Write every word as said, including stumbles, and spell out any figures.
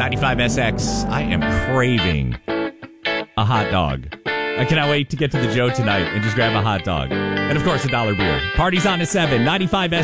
ninety-five S X. I am craving a hot dog. I cannot wait to get to the Joe tonight and just grab a hot dog. And, of course, a dollar beer. Party's on at seven. ninety-five S